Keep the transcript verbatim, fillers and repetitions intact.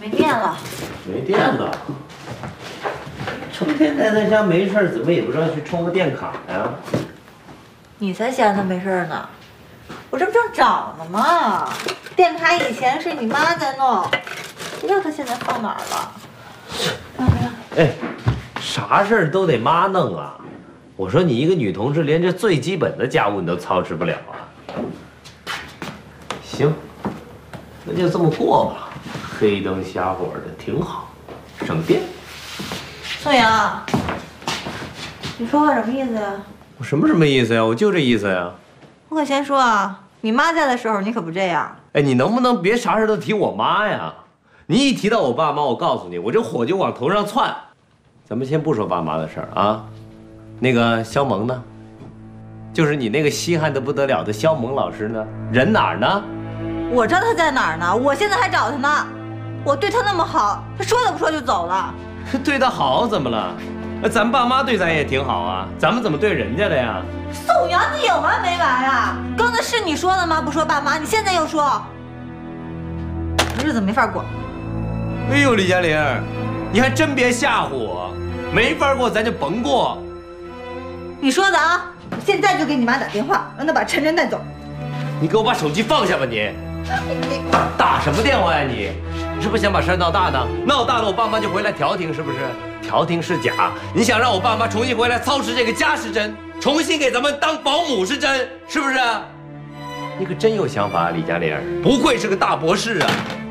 没电了。 没电了。成天待在家没事，怎么也不知道去充个电卡呀？ 你才闲着没事呢，我这不正找呢吗？电卡以前是你妈在弄，不知道她现在放哪儿了。看看。 哎，啥事儿都得妈弄啊！我说你一个女同志，连这最基本的家务你都操持不了啊！行，那就这么过吧，黑灯瞎火的挺好，省电。 宋阳，你说话什么意思呀？ 我什么什么意思呀？我就这意思呀。 我可先说啊，你妈在的时候你可不这样。 哎，你能不能别啥事都提我妈呀？你一提到我爸妈，我告诉你，我这火就往头上窜。咱们先不说爸妈的事儿啊。那个肖萌呢？就是你那个稀罕的不得了的肖萌老师呢？人哪儿呢？ 我知道他在哪儿呢，我现在还找他呢。我对他那么好，他说都不说就走了。 对他好怎么了？咱爸妈对咱也挺好啊，咱们怎么对人家的呀？ 宋阳，你有完没完啊？刚才是你说的吗？不说爸妈，你现在又说，日子没法过。 哎呦，李佳玲，你还真别吓唬我，没法过咱就甭过。 你说的啊！我现在就给你妈打电话，让她把陈真带走。 你给我把手机放下吧你！打什么电话呀你？你是不是想把事儿闹大呢？闹大了我爸妈就回来调停，是不是？调停是假，你想让我爸妈重新回来操持这个家是真，重新给咱们当保姆是真，是不是？你可真有想法，李佳玲，不愧是个大博士啊！